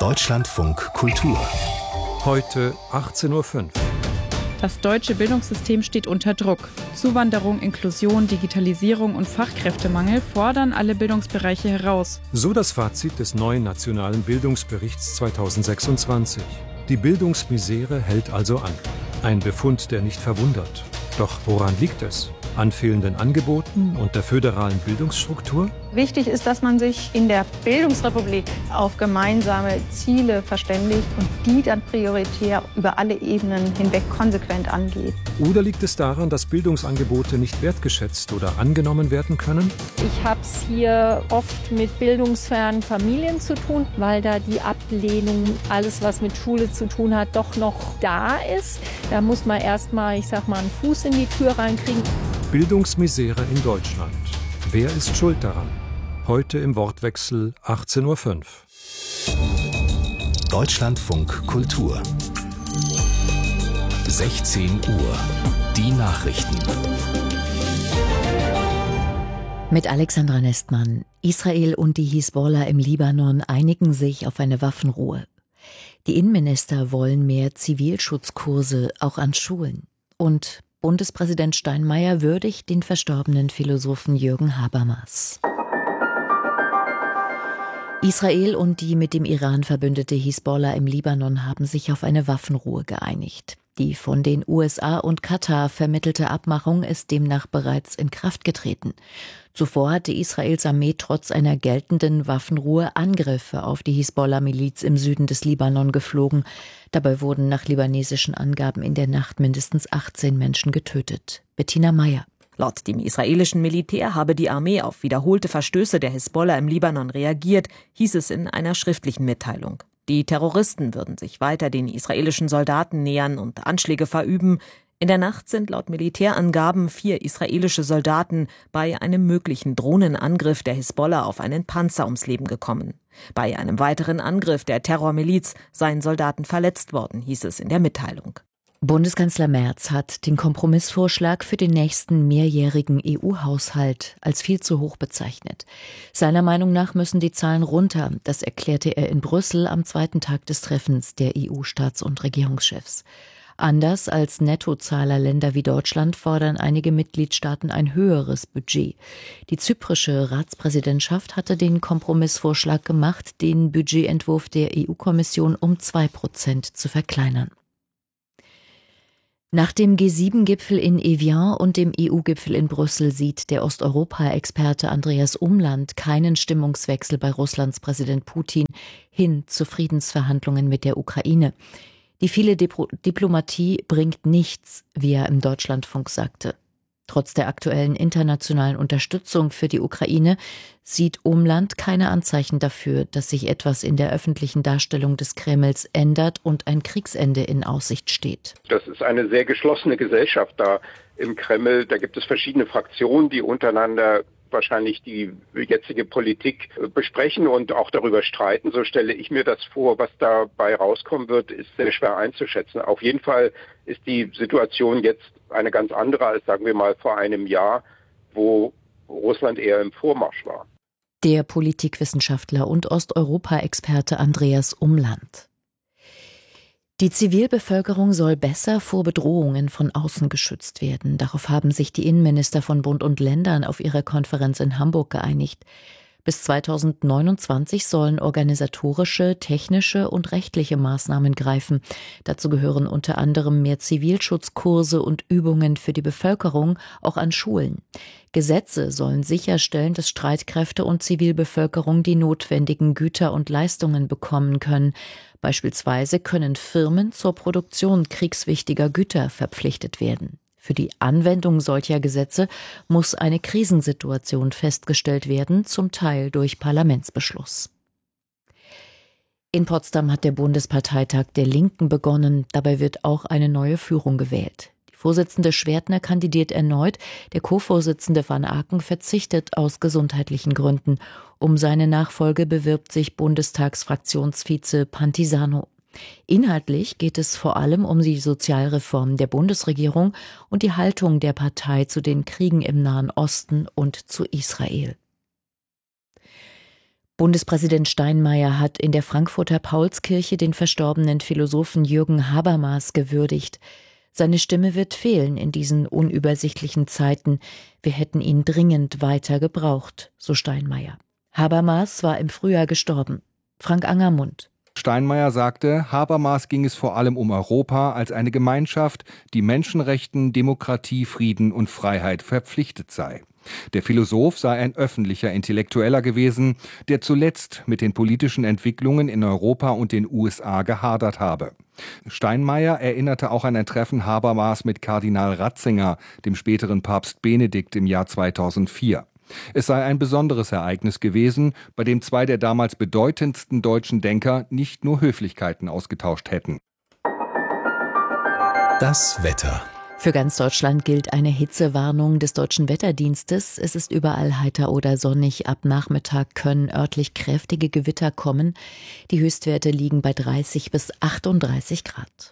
Deutschlandfunk Kultur. Heute 18:05 Uhr. Das deutsche Bildungssystem steht unter Druck. Zuwanderung, Inklusion, Digitalisierung und Fachkräftemangel fordern alle Bildungsbereiche heraus. So das Fazit des neuen Nationalen Bildungsberichts 2026. Die Bildungsmisere hält also an. Ein Befund, der nicht verwundert. Doch woran liegt es? An fehlenden Angeboten und der föderalen Bildungsstruktur? Wichtig ist, dass man sich in der Bildungsrepublik auf gemeinsame Ziele verständigt und die dann prioritär über alle Ebenen hinweg konsequent angeht. Oder liegt es daran, dass Bildungsangebote nicht wertgeschätzt oder angenommen werden können? Ich habe es hier oft mit bildungsfernen Familien zu tun, weil da die Ablehnung, alles was mit Schule zu tun hat, doch noch da ist. Da muss man erstmal, einen Fuß in die Tür reinkriegen. Bildungsmisere in Deutschland. Wer ist schuld daran? Heute im Wortwechsel 18:05 Uhr. Deutschlandfunk Kultur. 16 Uhr. Die Nachrichten. Mit Alexandra Nestmann. Israel und die Hisbollah im Libanon einigen sich auf eine Waffenruhe. Die Innenminister wollen mehr Zivilschutzkurse auch an Schulen. Und Bundespräsident Steinmeier würdigt den verstorbenen Philosophen Jürgen Habermas. Israel und die mit dem Iran verbündete Hisbollah im Libanon haben sich auf eine Waffenruhe geeinigt. Die von den USA und Katar vermittelte Abmachung ist demnach bereits in Kraft getreten. Zuvor hatte Israels Armee trotz einer geltenden Waffenruhe Angriffe auf die Hisbollah-Miliz im Süden des Libanon geflogen. Dabei wurden nach libanesischen Angaben in der Nacht mindestens 18 Menschen getötet. Bettina Meyer. Laut dem israelischen Militär habe die Armee auf wiederholte Verstöße der Hisbollah im Libanon reagiert, hieß es in einer schriftlichen Mitteilung. Die Terroristen würden sich weiter den israelischen Soldaten nähern und Anschläge verüben. In der Nacht sind laut Militärangaben 4 israelische Soldaten bei einem möglichen Drohnenangriff der Hisbollah auf einen Panzer ums Leben gekommen. Bei einem weiteren Angriff der Terrormiliz seien Soldaten verletzt worden, hieß es in der Mitteilung. Bundeskanzler Merz hat den Kompromissvorschlag für den nächsten mehrjährigen EU-Haushalt als viel zu hoch bezeichnet. Seiner Meinung nach müssen die Zahlen runter. Das erklärte er in Brüssel am zweiten Tag des Treffens der EU-Staats- und Regierungschefs. Anders als Nettozahlerländer wie Deutschland fordern einige Mitgliedstaaten ein höheres Budget. Die zyprische Ratspräsidentschaft hatte den Kompromissvorschlag gemacht, den Budgetentwurf der EU-Kommission um 2% zu verkleinern. Nach dem G7-Gipfel in Evian und dem EU-Gipfel in Brüssel sieht der Osteuropa-Experte Andreas Umland keinen Stimmungswechsel bei Russlands Präsident Putin hin zu Friedensverhandlungen mit der Ukraine. Die viele Diplomatie bringt nichts, wie er im Deutschlandfunk sagte. Trotz der aktuellen internationalen Unterstützung für die Ukraine sieht Umland keine Anzeichen dafür, dass sich etwas in der öffentlichen Darstellung des Kremls ändert und ein Kriegsende in Aussicht steht. Das ist eine sehr geschlossene Gesellschaft da im Kreml. Da gibt es verschiedene Fraktionen, die untereinander wahrscheinlich die jetzige Politik besprechen und auch darüber streiten. So stelle ich mir das vor. Was dabei rauskommen wird, ist sehr schwer einzuschätzen. Auf jeden Fall ist die Situation jetzt eine ganz andere als, sagen wir mal, vor einem Jahr, wo Russland eher im Vormarsch war. Der Politikwissenschaftler und Osteuropa-Experte Andreas Umland. Die Zivilbevölkerung soll besser vor Bedrohungen von außen geschützt werden. Darauf haben sich die Innenminister von Bund und Ländern auf ihrer Konferenz in Hamburg geeinigt. Bis 2029 sollen organisatorische, technische und rechtliche Maßnahmen greifen. Dazu gehören unter anderem mehr Zivilschutzkurse und Übungen für die Bevölkerung, auch an Schulen. Gesetze sollen sicherstellen, dass Streitkräfte und Zivilbevölkerung die notwendigen Güter und Leistungen bekommen können. Beispielsweise können Firmen zur Produktion kriegswichtiger Güter verpflichtet werden. Für die Anwendung solcher Gesetze muss eine Krisensituation festgestellt werden, zum Teil durch Parlamentsbeschluss. In Potsdam hat der Bundesparteitag der Linken begonnen. Dabei wird auch eine neue Führung gewählt. Die Vorsitzende Schwertner kandidiert erneut. Der Co-Vorsitzende Van Aken verzichtet aus gesundheitlichen Gründen. Um seine Nachfolge bewirbt sich Bundestagsfraktionsvize Pantisano. Inhaltlich geht es vor allem um die Sozialreform der Bundesregierung und die Haltung der Partei zu den Kriegen im Nahen Osten und zu Israel. Bundespräsident Steinmeier hat in der Frankfurter Paulskirche den verstorbenen Philosophen Jürgen Habermas gewürdigt. Seine Stimme wird fehlen in diesen unübersichtlichen Zeiten. Wir hätten ihn dringend weiter gebraucht, so Steinmeier. Habermas war im Frühjahr gestorben. Frank Angermund. Steinmeier sagte, Habermas ging es vor allem um Europa als eine Gemeinschaft, die Menschenrechten, Demokratie, Frieden und Freiheit verpflichtet sei. Der Philosoph sei ein öffentlicher Intellektueller gewesen, der zuletzt mit den politischen Entwicklungen in Europa und den USA gehadert habe. Steinmeier erinnerte auch an ein Treffen Habermas mit Kardinal Ratzinger, dem späteren Papst Benedikt, im Jahr 2004. Es sei ein besonderes Ereignis gewesen, bei dem zwei der damals bedeutendsten deutschen Denker nicht nur Höflichkeiten ausgetauscht hätten. Das Wetter. Für ganz Deutschland gilt eine Hitzewarnung des Deutschen Wetterdienstes. Es ist überall heiter oder sonnig. Ab Nachmittag können örtlich kräftige Gewitter kommen. Die Höchstwerte liegen bei 30 bis 38 Grad.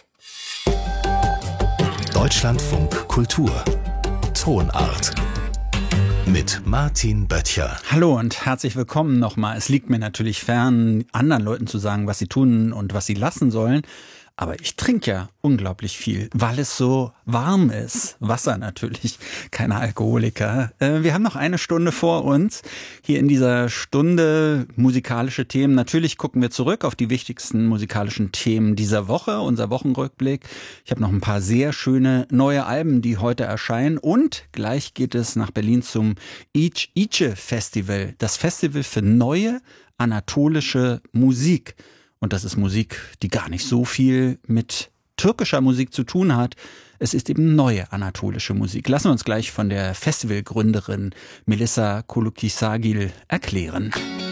Deutschlandfunk Kultur. Tonart. Mit Martin Böttcher. Hallo und herzlich willkommen nochmal. Es liegt mir natürlich fern, anderen Leuten zu sagen, was sie tun und was sie lassen sollen. Aber ich trinke ja unglaublich viel, weil es so warm ist. Wasser natürlich, keine Alkoholiker. Wir haben noch eine Stunde vor uns. Hier in dieser Stunde musikalische Themen. Natürlich gucken wir zurück auf die wichtigsten musikalischen Themen dieser Woche, unser Wochenrückblick. Ich habe noch ein paar sehr schöne neue Alben, die heute erscheinen. Und gleich geht es nach Berlin zum Ice Festival. Das Festival für neue anatolische Musik. Und das ist Musik, die gar nicht so viel mit türkischer Musik zu tun hat. Es ist eben neue anatolische Musik. Lassen wir uns gleich von der Festivalgründerin Melissa Kulukisagil erklären.